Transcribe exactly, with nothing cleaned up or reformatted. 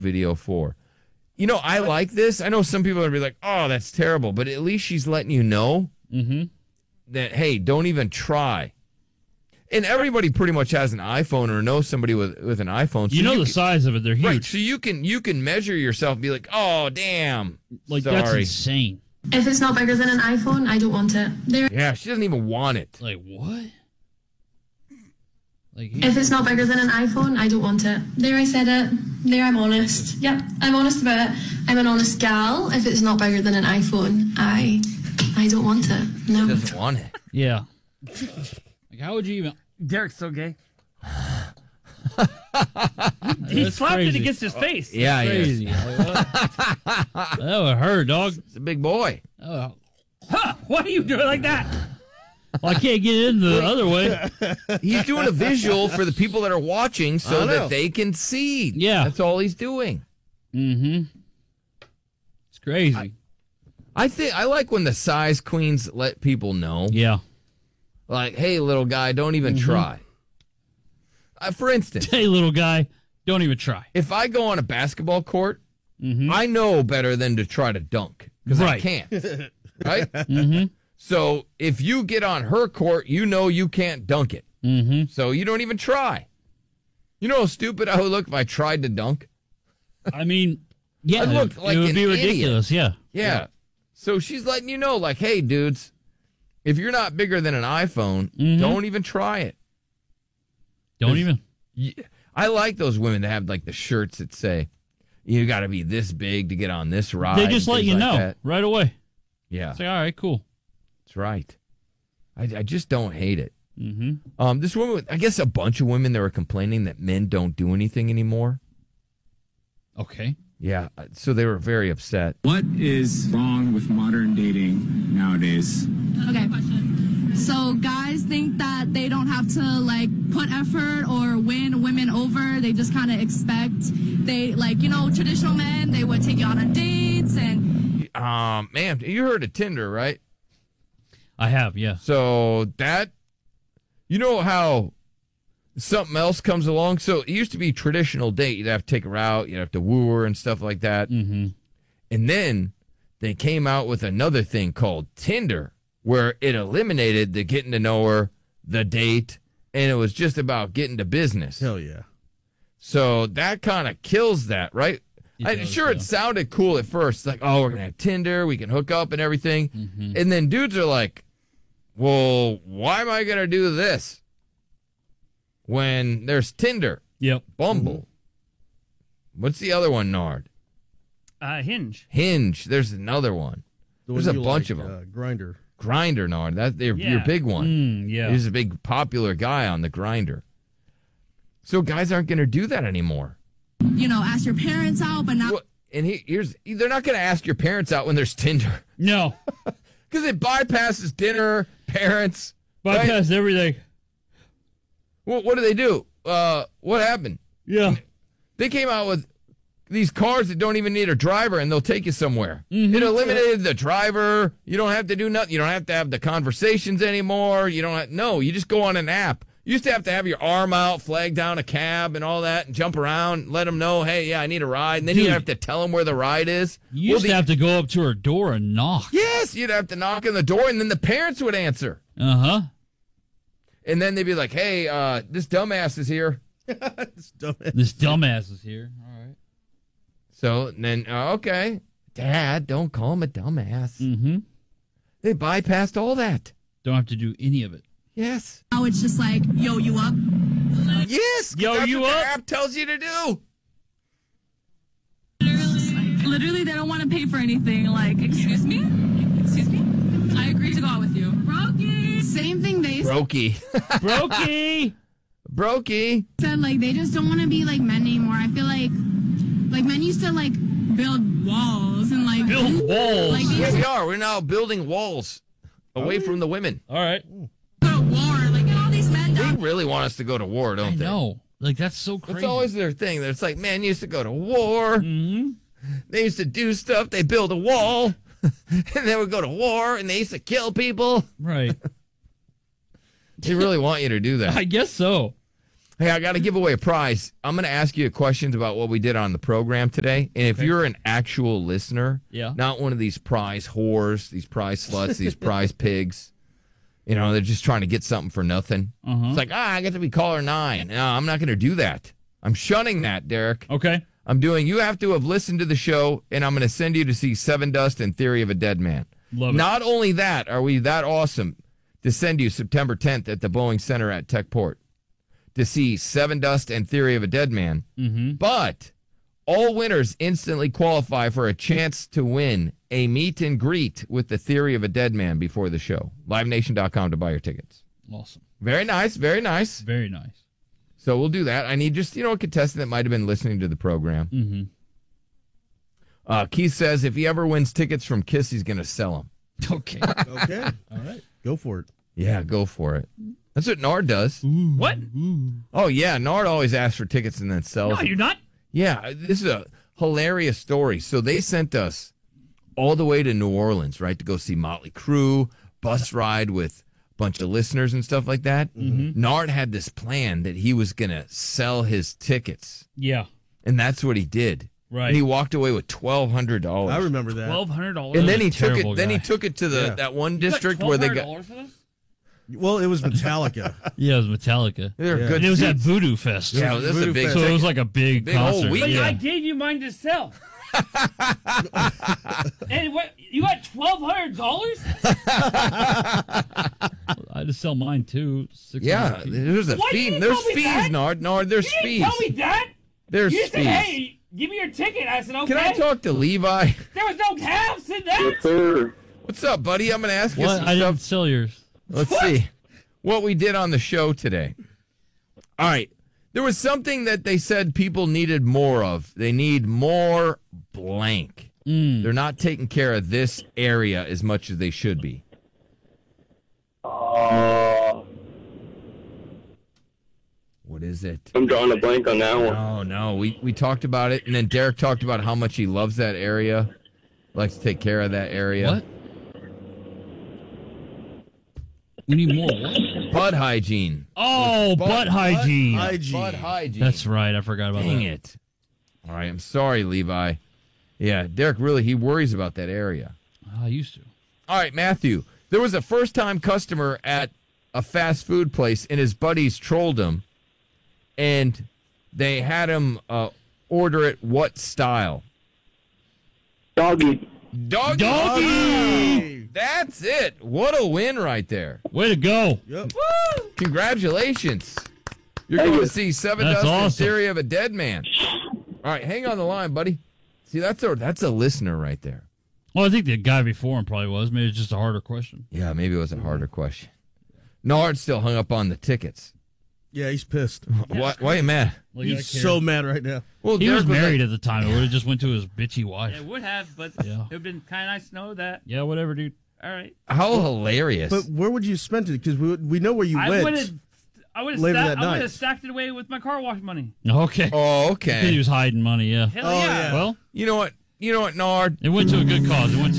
video for. You know, I like this. I know some people are going to be like, oh, that's terrible. But at least she's letting you know mm-hmm. that, hey, don't even try. And everybody pretty much has an iPhone or knows somebody with, with an iPhone. So you know you the can, size of it. They're huge. Right, so you can you can measure yourself and be like, oh, damn. Like, sorry. that's insane. If it's not bigger than an iPhone, I don't want it. There. Yeah, she doesn't even want it. Like, what? Like, if it's not bigger than an iPhone, I don't want it. There, I said it. There, I'm honest. Yep, I'm honest about it. I'm an honest gal. If it's not bigger than an iPhone, I I don't want it. No. She doesn't want it. Yeah. Like, how would you even... Derek's so gay. he That's slapped crazy. it against his face. Yeah, Crazy. yeah. Like, that would hurt, dog. It's a big boy. Oh. Huh, why are you doing like that? Well, I can't get in the other way. He's doing a visual for the people that are watching so that they can see. Yeah. That's all he's doing. Mm-hmm. It's crazy. I, I think I like when the size queens let people know. Yeah. Like, hey, little guy, don't even Mm-hmm. try. Uh, for instance, Hey, little guy, don't even try. if I go on a basketball court, Mm-hmm. I know better than to try to dunk because I Right. can't. Right? Mm-hmm. So if you get on her court, you know you can't dunk it. Mm-hmm. So you don't even try. You know how stupid I would look if I tried to dunk? I mean, yeah, I'd look it, like it would an be idiot. ridiculous. Yeah. Yeah. So she's letting you know, like, hey, dudes, if you're not bigger than an iPhone, Mhm. don't even try it. Don't even. Y- I like those women that have, like, the shirts that say, you got to be this big to get on this ride. They just and let things you like know that. right away. Yeah, It's like, all right, cool. that's right. I, I just don't hate it. Mm-hmm. Um, this woman, I guess a bunch of women that were complaining that men don't do anything anymore. Okay. Yeah, so they were very upset. What is wrong with modern dating nowadays? Okay. So guys think that they don't have to like put effort or win women over. They just kind of expect they like, you know, traditional men, they would take you out on dates and Um, man, you heard of Tinder, right? I have, yeah. So that, you know how something else comes along? So it used to be traditional date. You'd have to take her out. You'd have to woo her and stuff like that. Mm-hmm. And then they came out with another thing called Tinder, where it eliminated the getting to know her, the date, and it was just about getting to business. Hell yeah. So that kind of kills that, right? It I, does, sure, yeah. it sounded cool at first. Like, oh, we're going to have Tinder. We can hook up and everything. Mm-hmm. And then dudes are like, well, why am I going to do this when there's Tinder, Yep. Bumble? Mm-hmm. What's the other one, Nard? Uh, Hinge. Hinge. There's another one. The There's one a you bunch like, of them. Uh, Grinder. Grinder, Nard. That's your, Yeah. your big one. Mm, yeah. He's a big popular guy on the Grinder. So guys aren't going to do that anymore. you know, ask your parents out, but not Well, and he, here's they're not going to ask your parents out when there's Tinder No. because it bypasses dinner, parents. right? Bypass everything. What, what do they do? Uh, what happened? Yeah. They came out with these cars that don't even need a driver, and they'll take you somewhere. Mhm. It eliminated the driver. You don't have to do nothing. You don't have to have the conversations anymore. You don't have, no, you just go on an app. You used to have to have your arm out, flag down a cab and all that, and jump around, let them know, hey, yeah, I need a ride. And then Dude. you have to tell them where the ride is. You Well, used the- to have to go up to her door and knock. Yes, you'd have to knock on the door, and then the parents would answer. Uh-huh. And then they'd be like, hey, uh, this dumbass is here. This dumbass. This dumbass is here. All right. So and then, uh, okay, Dad, don't call him a dumbass. Mm-hmm. They bypassed all that. Don't have to do any of it. Yes. now it's just like, yo, you up? Yes. 'cause Yo, that's you what up? the app tells you to do. Literally, they don't want to pay for anything. Like, excuse me? Excuse me? I agree to go out with you. Brokey! Same thing they Brokey. Brokey! Brokey. said, like, they just don't want to be like men anymore. I feel like, like, men used to, like, build walls and, like, Build walls. like, they Yeah, used we to are. We're now building walls away from the women. All right. go to war. Like, you know, all these men They down. really want us to go to war, don't I they? know. Like, that's so crazy. It's always their thing. It's like, man, used to go to war. Mm-hmm. They used to do stuff. They build a wall. And they would go to war, and they used to kill people. Right. They really want you to do that. I guess so. Hey, I got to give away a prize. I'm going to ask you questions about what we did on the program today. And if Okay. you're an actual listener, Yeah. not one of these prize whores, these prize sluts, these prize pigs, you know, they're just trying to get something for nothing. Uh-huh. It's like, ah, I get to be caller nine. No, I'm not going to do that. I'm shunning that, Derek. Okay. I'm doing, you have to have listened to the show, and I'm going to send you to see Seven Dust and Theory of a Dead Man. Love it. Not only that, are we that awesome to send you September tenth at the Boeing Center at Techport to see Seven Dust and Theory of a Dead Man, Mm-hmm. but all winners instantly qualify for a chance to win a meet and greet with the Theory of a Dead Man before the show. live nation dot com to buy your tickets. Awesome. Very nice, very nice. Very nice. So we'll do that. I need just, you know, a contestant that might have been listening to the program. Mm-hmm. Uh, Keith says if he ever wins tickets from Kiss, he's going to sell them. Okay. Okay. All right. Go for it. Yeah, go for it. That's what Nard does. What? Oh, yeah. Nard always asks for tickets and then sells No, them. you're not. Yeah, this is a hilarious story. So they sent us all the way to New Orleans, right, to go see Motley Crue, bus ride with a bunch of listeners and stuff like that. Mm-hmm. Nard had this plan that he was going to sell his tickets, Yeah. and that's what he did. Right. And he walked away with twelve hundred dollars. I remember that. Twelve hundred dollars. And then What a he took it. terrible Then he guy. took it to the Yeah. that one district where they got. For this? Well, it was Metallica. Yeah, it was Metallica. They're Yeah. good. And it was at seats. Voodoo Fest. Yeah, that's a Voodoo big. Fest. So it was like a big, Big whole concert. week. But Yeah. I gave you mine to sell. And what? You got twelve hundred dollars? I had to sell mine too. six hundred Yeah, feet. there's a Why fee. didn't you There's tell me fees, that? Nard. Nard, there's You didn't fees. tell me that. There's You said, fees. "Hey, give me your ticket." I said, "Okay." Can I talk to Levi? There was no caps in that. What's up, buddy? I'm going to ask you What? some I stuff. didn't sell yours. Let's see what we did on the show today. All right. There was something that they said people needed more of. They need more blank. Mm. They're not taking care of this area as much as they should be. Uh, What is it? I'm drawing a blank on that one. Oh, no. We, we talked about it, and then Derek talked about how much he loves that area, likes to take care of that area. What? We need more what? Bud hygiene. Oh, butt, Butt- hygiene. butt hygiene. Bud hygiene. That's right. I forgot about Dang that. it. All right. I'm sorry, Levi. Yeah, Derek really, he worries about that area. I used to. All right, Matthew. There was a first-time customer at a fast food place, and his buddies trolled him, and they had him uh, order it what style? Doggy. Doggy. Doggy! That's it. What a win right there. Way to go. Yep. Congratulations. You're Thank going to you. see Seven That's Dust and awesome. Theory of a Dead Man. All right, hang on the line, buddy. See, that's a, that's a listener right there. Well, I think the guy before him probably was. Maybe it's just a harder question. Yeah, maybe it was a harder question. Nard still hung up on the tickets. Yeah, he's pissed. Why, why are you mad? Look at He's that so carrot. mad right now. Well, He Derek was married like- at the time. It would have just went to his bitchy wife. It would have, but Yeah. it would have been kind of nice to know that. Yeah, whatever, dude. All right. How hilarious. But where would you spend it? Because we, we know where you I went. would have. I would have. later Sta- that I would night. have stacked it away with my car wash money. Okay. oh, He okay. was hiding money, yeah. Hell Oh, yeah. yeah. Well, You know what? You know what, Nard? it went to a good cause. It went